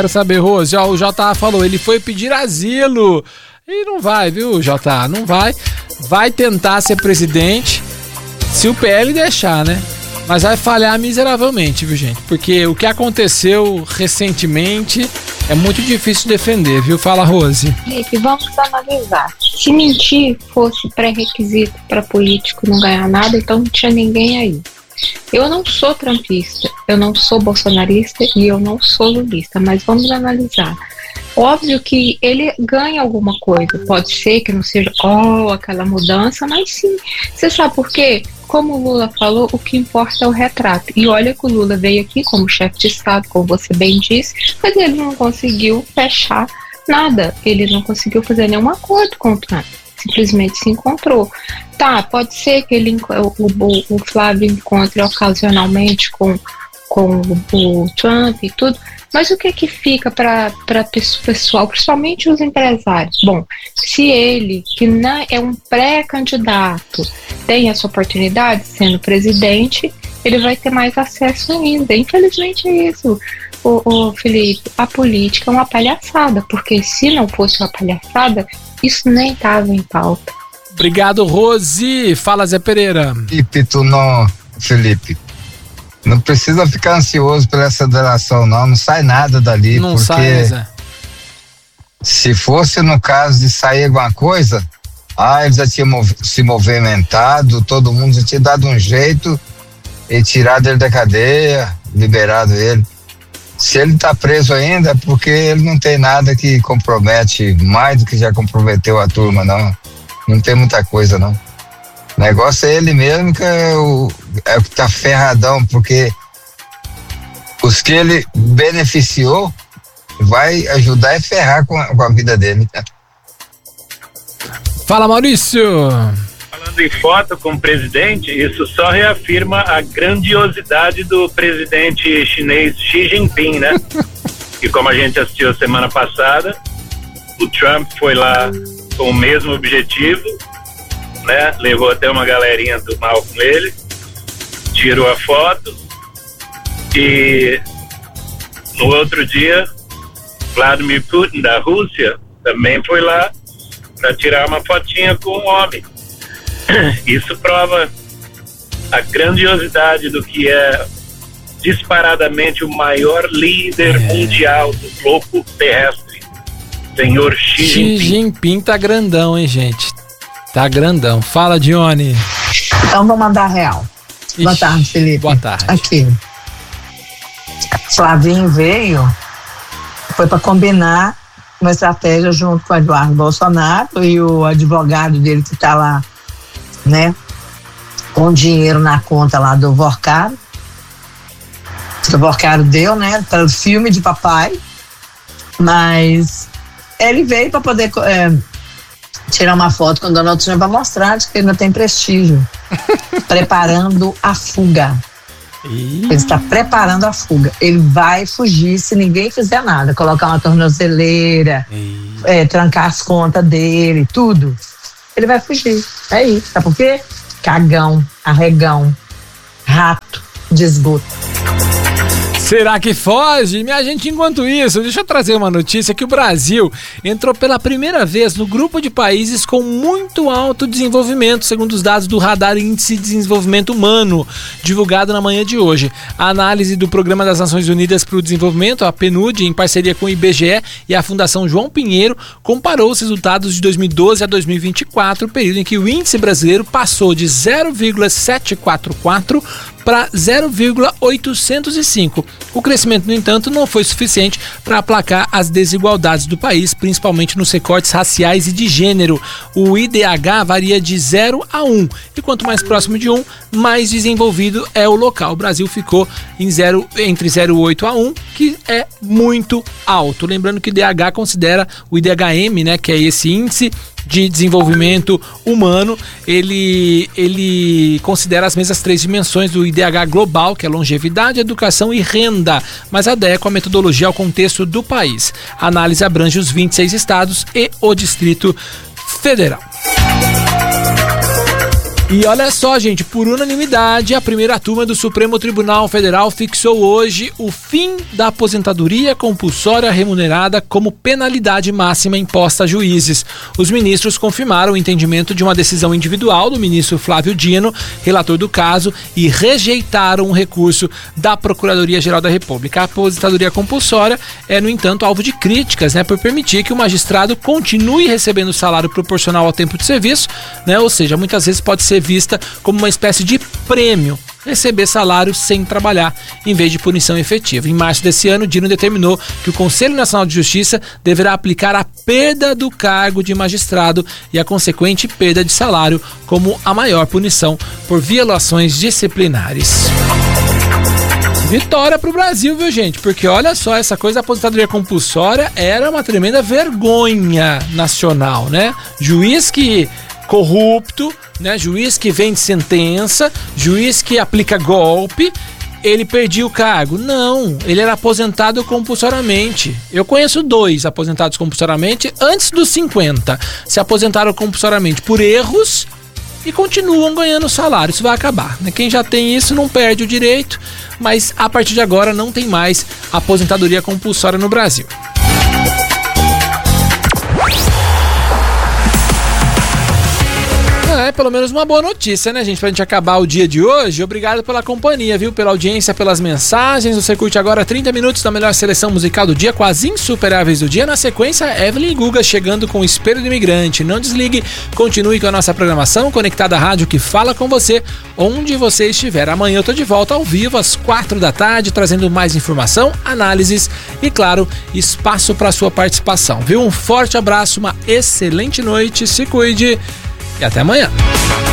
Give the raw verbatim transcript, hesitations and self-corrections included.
Quero saber, Rose, ó, o J A falou, ele foi pedir asilo. E não vai, viu, J A? Não vai. Vai tentar ser presidente se o P L deixar, né? Mas vai falhar miseravelmente, viu, gente? Porque o que aconteceu recentemente é muito difícil defender, viu? Fala, Rose. Felipe, vamos analisar. Se mentir fosse pré-requisito para político não ganhar nada, então não tinha ninguém aí. Eu não sou trumpista, eu não sou bolsonarista e eu não sou lulista, mas vamos analisar. Óbvio que ele ganha alguma coisa, pode ser que não seja oh, aquela mudança, mas sim. Você sabe por quê? Como o Lula falou, o que importa é o retrato. E olha que o Lula veio aqui como chefe de Estado, como você bem disse, mas ele não conseguiu fechar nada. Ele não conseguiu fazer nenhum acordo com o Trump. Simplesmente se encontrou. Tá, pode ser que ele, o, o, o Flávio encontre ocasionalmente com, com o Trump e tudo, mas o que é que fica para o pessoal, principalmente os empresários? Bom, se ele, que não é um pré-candidato, tem essa oportunidade, sendo presidente, ele vai ter mais acesso ainda. Infelizmente é isso, o, o Felipe, a política é uma palhaçada, porque se não fosse uma palhaçada, isso nem estava em pauta. Obrigado, Rose. Fala, Zé Pereira. Felipe, tu não, Felipe, não precisa ficar ansioso pela essa delação, não. Não sai nada dali. Não porque sai, Zé. Se fosse no caso de sair alguma coisa, ah, eles já tinham mov- se movimentado, todo mundo já tinha dado um jeito e tirado ele da cadeia, liberado ele. Se ele está preso ainda é porque ele não tem nada que compromete mais do que já comprometeu a turma, não. Não tem muita coisa, não. O negócio é ele mesmo que é o, é o que tá ferradão, porque os que ele beneficiou vai ajudar a ferrar com a, com a vida dele. Fala, Maurício. Falando em foto com o presidente, isso só reafirma a grandiosidade do presidente chinês Xi Jinping, né? E como a gente assistiu semana passada, o Trump foi lá com o mesmo objetivo, né? Levou até uma galerinha do mal com ele, tirou a foto e no outro dia Vladimir Putin da Rússia também foi lá para tirar uma fotinha com o homem. Isso prova a grandiosidade do que é disparadamente o maior líder é. mundial do globo terrestre, senhor Xi Jinping. Xi Jinping tá grandão, hein, gente? Tá grandão. Fala, Dione. Então vou mandar real. Ixi, boa tarde, Felipe. Boa tarde. Aqui. Flavinho veio, foi para combinar uma estratégia junto com o Eduardo Bolsonaro e o advogado dele que tá lá, né, com dinheiro na conta lá do Vorcaro. O Vorcaro deu, né, para o filme de papai, mas ele veio para poder é, tirar uma foto com o Donald Trump para mostrar que ele não tem prestígio, preparando a fuga. Ele está preparando a fuga. Ele vai fugir se ninguém fizer nada, colocar uma tornozeleira, é, trancar as contas dele, tudo. Ele vai fugir. É isso. Sabe por quê? Cagão, arregão, rato de esgoto. Será que foge? Minha gente, enquanto isso, deixa eu trazer uma notícia que o Brasil entrou pela primeira vez no grupo de países com muito alto desenvolvimento, segundo os dados do Radar Índice de Desenvolvimento Humano, divulgado na manhã de hoje. A análise do Programa das Nações Unidas para o Desenvolvimento, a PNUD, em parceria com o I B G E e a Fundação João Pinheiro, comparou os resultados de dois mil e doze a dois mil e vinte e quatro, período em que o índice brasileiro passou de zero vírgula setecentos e quarenta e quatro para zero vírgula oitocentos e cinco. O crescimento, no entanto, não foi suficiente para aplacar as desigualdades do país, principalmente nos recortes raciais e de gênero. O I D H varia de zero a um, e quanto mais próximo de um, mais desenvolvido é o local. O Brasil ficou em zero, entre zero vírgula oito a um, que é muito alto. Lembrando que o I D H considera o I D H M, né, que é esse índice de desenvolvimento humano, ele, ele considera as mesmas três dimensões do I D H global, que é longevidade, educação e renda, mas adequa a metodologia ao contexto do país. A análise abrange os vinte e seis estados e o Distrito Federal. E olha só, gente, por unanimidade, a primeira turma do Supremo Tribunal Federal fixou hoje o fim da aposentadoria compulsória remunerada como penalidade máxima imposta a juízes. Os ministros confirmaram o entendimento de uma decisão individual do ministro Flávio Dino, relator do caso, e rejeitaram o recurso da Procuradoria-Geral da República. A aposentadoria compulsória é, no entanto, alvo de críticas, né, por permitir que o magistrado continue recebendo salário proporcional ao tempo de serviço, né, ou seja, muitas vezes pode ser vista como uma espécie de prêmio, receber salário sem trabalhar, em vez de punição efetiva. Em março desse ano, Dino determinou que o Conselho Nacional de Justiça deverá aplicar a perda do cargo de magistrado e a consequente perda de salário como a maior punição por violações disciplinares. Vitória pro Brasil, viu, gente? Porque olha só, essa coisa da aposentadoria compulsória era uma tremenda vergonha nacional, né? Juiz que corrupto, né? Juiz que vende sentença, juiz que aplica golpe, ele perdia o cargo. Não, ele era aposentado compulsoriamente. Eu conheço dois aposentados compulsoriamente antes dos cinquenta. Se aposentaram compulsoriamente por erros e continuam ganhando salário. Isso vai acabar, né? Quem já tem isso não perde o direito, mas a partir de agora não tem mais aposentadoria compulsória no Brasil. É pelo menos uma boa notícia, né, gente? Pra gente acabar o dia de hoje. Obrigado pela companhia, viu? Pela audiência, pelas mensagens. Você curte agora trinta minutos da melhor seleção musical do dia com as insuperáveis do dia. Na sequência, Evelyn Guga chegando com o Espelho do Imigrante. Não desligue, continue com a nossa programação conectada à rádio que fala com você, onde você estiver. Amanhã eu tô de volta ao vivo às quatro da tarde, trazendo mais informação, análises e, claro, espaço para sua participação, viu? Um forte abraço, uma excelente noite, se cuide e até amanhã.